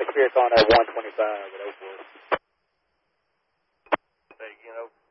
Spirit's on at 125 at 04. Say again, over.